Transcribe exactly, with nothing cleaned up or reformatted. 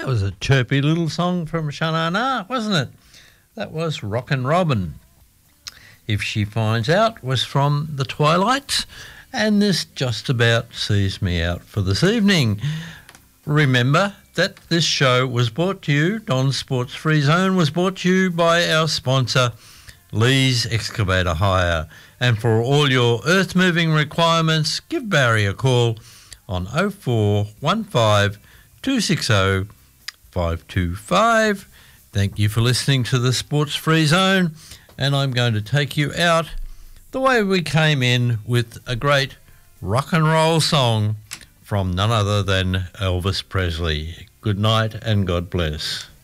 That was a chirpy little song from Sha-Na-Na, wasn't it? That was Rockin' Robin. If She Finds Out was from The Twilights, and this just about sees me out for this evening. Remember that this show was brought to you, Don's Sports Free Zone was brought to you by our sponsor, Lee's Excavator Hire. And for all your earth-moving requirements, give Barry a call on oh four one five, two six oh, five two five. Thank you for listening to the Sports Free Zone, and I'm going to take you out the way we came in with a great rock and roll song from none other than Elvis Presley. Good night and God bless.